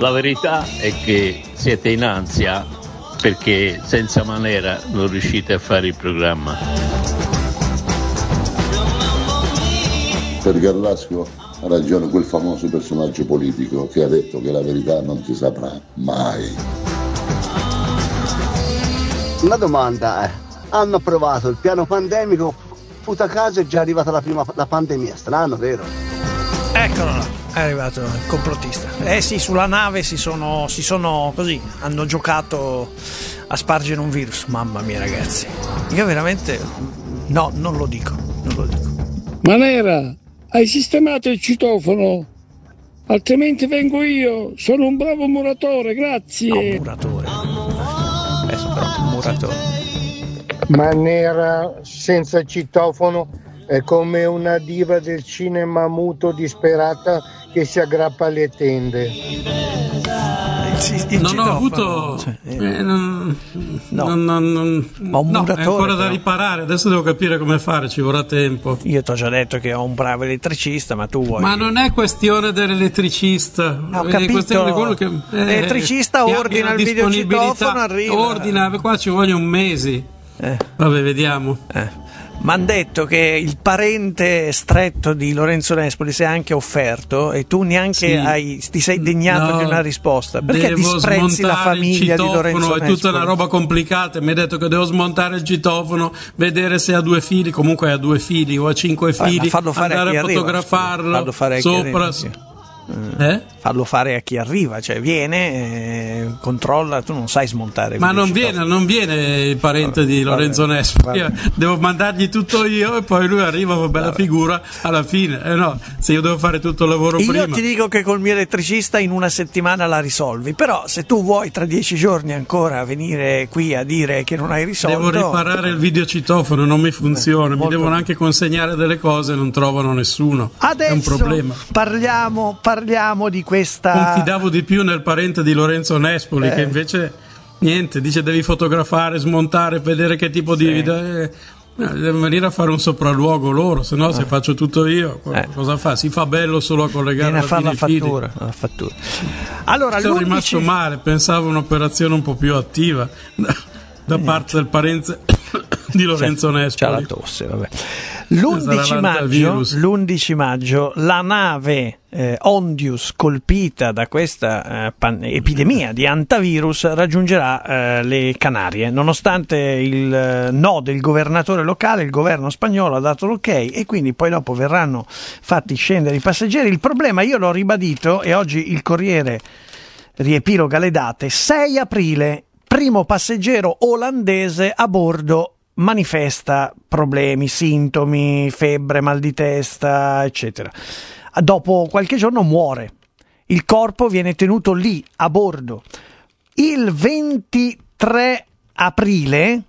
La verità è che siete in ansia perché senza Manera non riuscite a fare il programma. Per Garlasco ha ragione quel famoso personaggio politico che ha detto che la verità non si saprà mai. Una domanda è, hanno approvato il piano pandemico, puta caso è già arrivata la pandemia, strano, vero? Eccolo là, è arrivato il complottista. Sì, sulla nave si sono così, hanno giocato a spargere un virus. Mamma mia ragazzi, io veramente no, non lo dico. Manera, hai sistemato il citofono? Altrimenti vengo io, sono un bravo muratore, grazie. Muratore. Adesso però muratore. Manera senza citofono è come una diva del cinema muto disperata che si aggrappa alle tende. Non ho avuto no, è ancora da riparare, adesso devo capire come fare, ci vorrà tempo. Io ti ho già detto che ho un bravo elettricista, ma tu vuoi. Ma non è questione dell'elettricista, ho è questione di quello che l'elettricista ordina il videocitofono, arriva. Ordina, qua ci vogliono mesi. Vabbè, vediamo. Mi hanno detto che il parente stretto di Lorenzo Nespoli si è anche offerto e tu neanche ti sei degnato di una risposta. Perché disprezzi la famiglia di Lorenzo Nespoli? È tutta una roba complicata. Mi ha detto che devo smontare il citofono, vedere se ha 2 fili, comunque ha 2 fili o ha 5 fili, andare a fotografarlo sopra. Fallo fare a chi arriva, cioè viene, controlla, tu non sai smontare. Ma non viene il parente di Lorenzo Nespoli, devo mandargli tutto io e poi lui arriva, fa bella figura alla fine. No, se io devo fare tutto il lavoro prima. Io ti dico che col mio elettricista in una settimana la risolvi, però se tu vuoi tra 10 giorni ancora venire qui a dire che non hai risolto. Devo riparare il videocitofono, non mi funziona, mi devono anche consegnare delle cose, non trovano nessuno. Adesso è un problema. Parliamo di questa. Confidavo di più nel parente di Lorenzo Nespoli, che invece niente, dice devi fotografare, smontare, vedere che tipo di devo venire a fare un sopralluogo loro, se no se faccio tutto io cosa fa? Si fa bello solo a collegare a fare la fattura. Allora, sono rimasto male, pensavo un'operazione un po' più attiva da parte del parente di Lorenzo Nespoli. C'ha la tosse, vabbè. L'11 maggio la nave Ondius, colpita da questa epidemia di antivirus, raggiungerà le Canarie. Nonostante il no del governatore locale, il governo spagnolo ha dato l'ok e quindi poi dopo verranno fatti scendere i passeggeri. Il problema, io l'ho ribadito e oggi il Corriere riepiloga le date: 6 aprile, primo passeggero olandese a bordo, manifesta problemi, sintomi, febbre, mal di testa, eccetera. Dopo qualche giorno muore. Il corpo viene tenuto lì, a bordo. Il 23 aprile,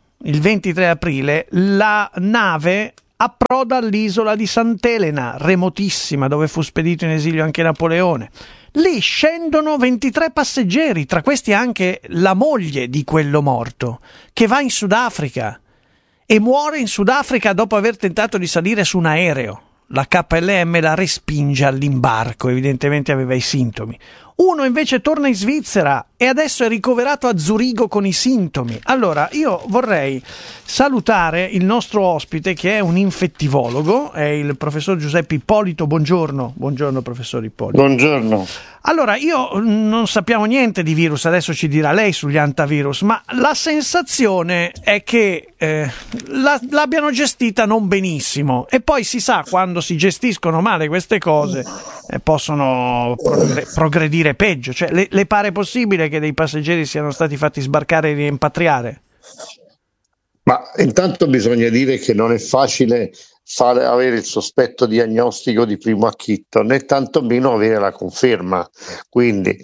la nave approda all'isola di Sant'Elena, remotissima, dove fu spedito in esilio anche Napoleone. Lì scendono 23 passeggeri, tra questi anche la moglie di quello morto, che va in Sudafrica e muore in Sudafrica dopo aver tentato di salire su un aereo. La KLM la respinge all'imbarco, evidentemente aveva i sintomi. Uno invece torna in Svizzera e adesso è ricoverato a Zurigo con i sintomi. Allora, io vorrei salutare il nostro ospite, che è un infettivologo, è il professor Giuseppe Ippolito. Buongiorno professor Ippolito. Buongiorno. Allora, io non sappiamo niente di virus, adesso ci dirà lei sugli antivirus, ma la sensazione è che l'abbiano gestita non benissimo, e poi si sa, quando si gestiscono male queste cose possono progredire peggio. Cioè, le pare possibile che dei passeggeri siano stati fatti sbarcare e rimpatriare? Ma intanto bisogna dire che non è facile avere il sospetto diagnostico di primo acchito, né tantomeno avere la conferma. Quindi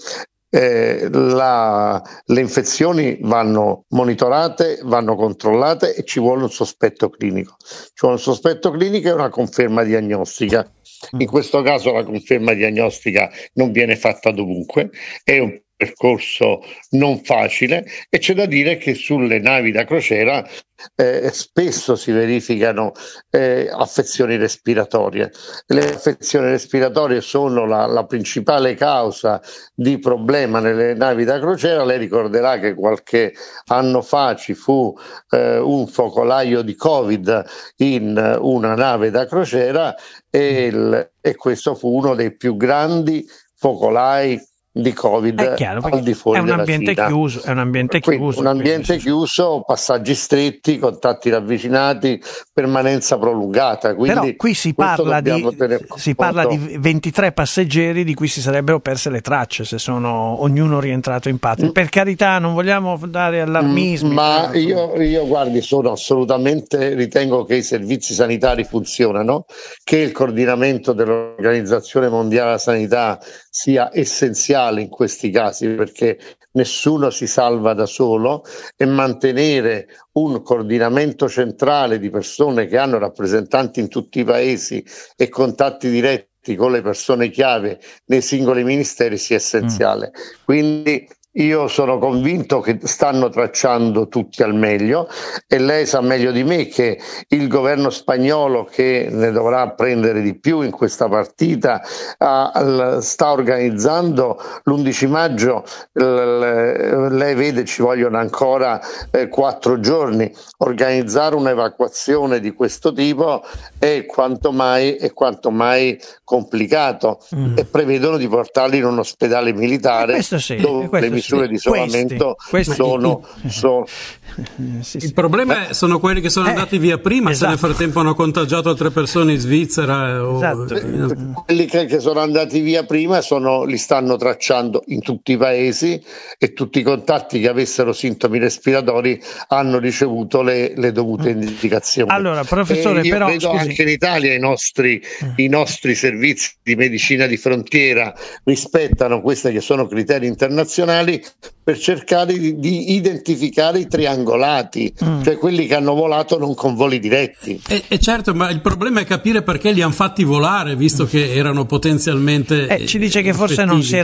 le infezioni vanno monitorate, vanno controllate e ci vuole un sospetto clinico. Ci vuole un sospetto clinico e una conferma diagnostica. In questo caso la conferma diagnostica non viene fatta dovunque, è un percorso non facile, e c'è da dire che sulle navi da crociera spesso si verificano affezioni respiratorie. Le affezioni respiratorie sono la principale causa di problema nelle navi da crociera. Lei ricorderà che qualche anno fa ci fu un focolaio di Covid in una nave da crociera e questo fu uno dei più grandi focolai di Covid al di fuori della Cina. È un ambiente chiuso. Un ambiente chiuso, passaggi stretti, contatti ravvicinati, permanenza prolungata. Quindi però qui si parla di 23 passeggeri di cui si sarebbero perse le tracce se sono ognuno rientrato in patria. Per carità, non vogliamo dare allarmismi. Ma io guardi, ritengo che i servizi sanitari funzionano, che il coordinamento dell'Organizzazione Mondiale della Sanità sia essenziale in questi casi, perché nessuno si salva da solo, e mantenere un coordinamento centrale di persone che hanno rappresentanti in tutti i paesi e contatti diretti con le persone chiave nei singoli ministeri sia essenziale. Quindi io sono convinto che stanno tracciando tutti al meglio, e lei sa meglio di me che il governo spagnolo, che ne dovrà prendere di più in questa partita, sta organizzando l'11 maggio, lei vede ci vogliono ancora 4 giorni, organizzare un'evacuazione di questo tipo è quanto mai complicato, e prevedono di portarli in un ospedale militare dove le misure di isolamento sono il problema sono quelli che sono andati via prima. Se nel frattempo hanno contagiato altre persone in Svizzera quelli che sono andati via prima li stanno tracciando in tutti i paesi, e tutti i contatti che avessero sintomi respiratori hanno ricevuto le dovute indicazioni. Allora, professore, io credo anche in Italia i nostri servizi di medicina di frontiera rispettano questi che sono criteri internazionali per cercare di identificare i triangolati, cioè quelli che hanno volato non con voli diretti. E certo, ma il problema è capire perché li hanno fatti volare, visto che erano potenzialmente ci dice che forse non si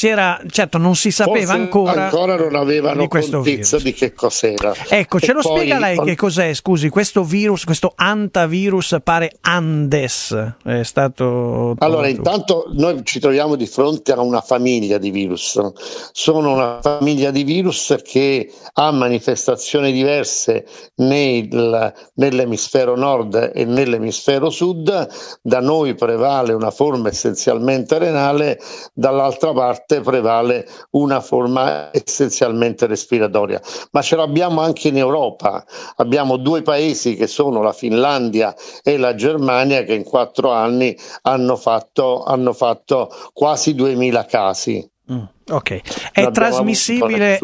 sapeva ancora non avevano contezza di che cos'era. Ecco, ce lo spiega lei che cos'è, scusi, questo virus, questo antavirus pare Andes è stato allora, intanto noi ci troviamo di fronte a una famiglia di virus. Sono una famiglia di virus che ha manifestazioni diverse nell'emisfero nord e nell'emisfero sud. Da noi prevale una forma essenzialmente renale, dall'altra parte prevale una forma essenzialmente respiratoria, ma ce l'abbiamo anche in Europa. Abbiamo 2 paesi che sono la Finlandia e la Germania che in 4 anni hanno fatto quasi 2000 casi. Ok, è trasmissibile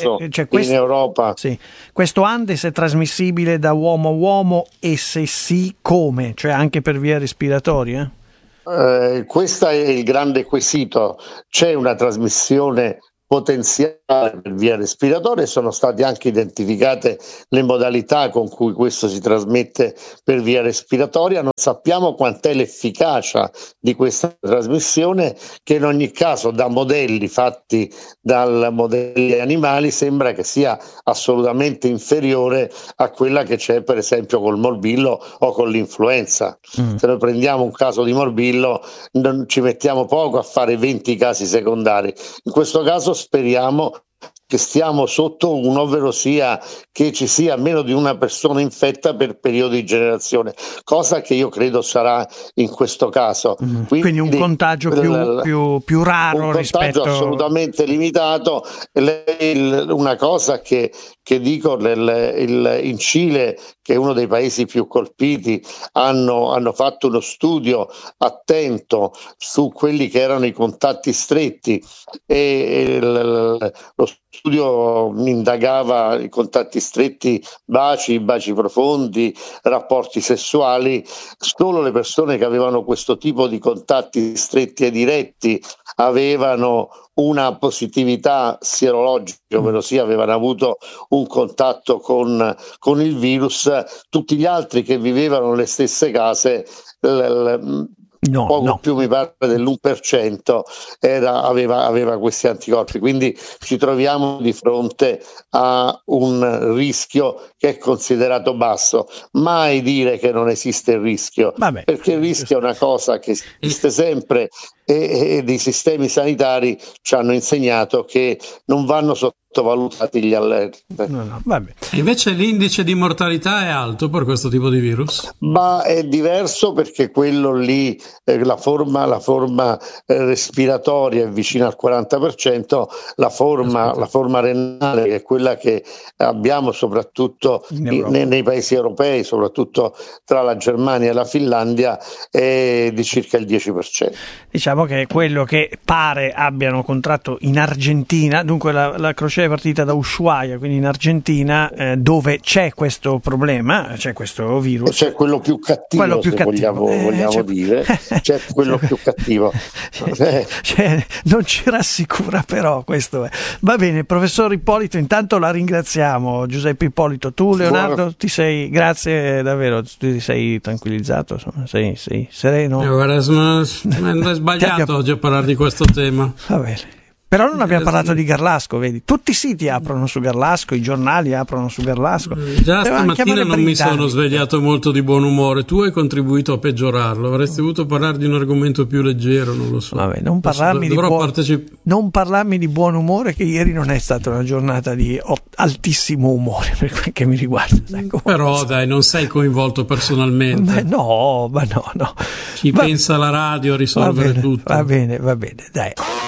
in Europa. Sì. Questo Andes è trasmissibile da uomo a uomo, e se sì, come? Cioè anche per via respiratoria? Questo è il grande quesito. C'è una trasmissione potenziale per via respiratoria, e sono state anche identificate le modalità con cui questo si trasmette per via respiratoria. Non sappiamo quant'è l'efficacia di questa trasmissione, che in ogni caso da modelli fatti dal modelli animali sembra che sia assolutamente inferiore a quella che c'è per esempio col morbillo o con l'influenza. Se noi prendiamo un caso di morbillo ci mettiamo poco a fare 20 casi secondari. In questo caso speriamo che stiamo sotto 1, ovvero sia che ci sia meno di una persona infetta per periodo di generazione, cosa che io credo sarà in questo caso. Quindi un contagio più raro, un contagio assolutamente limitato. Una cosa che dico, in Cile, che è uno dei paesi più colpiti, hanno fatto uno studio attento su quelli che erano i contatti stretti, e lo studio indagava i contatti stretti, baci profondi, rapporti sessuali. Solo le persone che avevano questo tipo di contatti stretti e diretti avevano una positività sierologica, ovvero sia avevano avuto un contatto con il virus. Tutti gli altri che vivevano nelle stesse case poco più mi pare dell'1% aveva questi anticorpi, quindi ci troviamo di fronte a un rischio che è considerato basso. Mai dire che non esiste il rischio, perché il rischio è una cosa che esiste sempre, e dei sistemi sanitari ci hanno insegnato che non vanno sottovalutati gli allerti. Invece l'indice di mortalità è alto per questo tipo di virus? Ma è diverso, perché quello lì, la forma respiratoria è vicina al 40%, la forma renale, che è quella che abbiamo soprattutto nei paesi europei, soprattutto tra la Germania e la Finlandia, è di circa il 10%. Diciamo che è quello che pare abbiano contratto in Argentina, dunque la crociera è partita da Ushuaia, quindi in Argentina, dove c'è questo problema, c'è questo virus. C'è quello più cattivo, vogliamo dire, c'è quello più cattivo. Non ci rassicura, però questo è. Va bene, professor Ippolito, intanto la ringraziamo. Giuseppe Ippolito, tu Leonardo grazie davvero, ti sei tranquillizzato, insomma, sei sereno. Guarda, è sbagliato oggi a parlare di questo tema. Va bene. Però non abbiamo parlato di Garlasco, vedi? Tutti i siti aprono su Garlasco, i giornali aprono su Garlasco. Già stamattina non mi sono svegliato molto di buon umore. Tu hai contribuito a peggiorarlo. Avresti voluto parlare di un argomento più leggero, non lo so. Vabbè, non parlarmi di buon umore, che ieri non è stata una giornata di altissimo umore per quel che mi riguarda. Però dai, non sei coinvolto personalmente. No. Chi pensa alla radio a risolvere tutto. Va bene, dai.